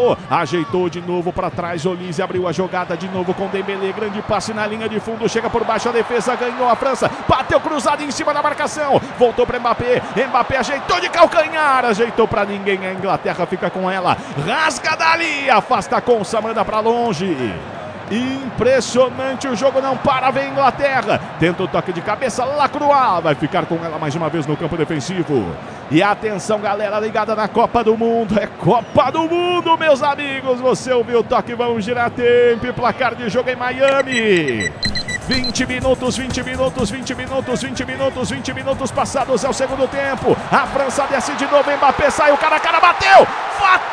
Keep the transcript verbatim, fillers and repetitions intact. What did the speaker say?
Tocou, ajeitou de novo para trás. Olise abriu a jogada de novo com Dembélé. Grande passe na linha de fundo. Chega por baixo a defesa. Ganhou a França. Bateu cruzado em cima da marcação. Voltou para Mbappé. Mbappé ajeitou de calcanhar. Ajeitou para ninguém. A Inglaterra fica com ela. Rasga dali. Afasta a Consa. Manda para longe. Impressionante, o jogo não para, vem Inglaterra, tenta o toque de cabeça, Lacroix vai ficar com ela mais uma vez no campo defensivo. E atenção galera ligada na Copa do Mundo, é Copa do Mundo meus amigos, você ouviu o toque, vamos girar tempo e placar de jogo em Miami. vinte minutos, vinte minutos, vinte minutos, vinte minutos, vinte minutos passados é o segundo tempo. A França desce de novo, Mbappé sai, o cara a cara bateu, fatal!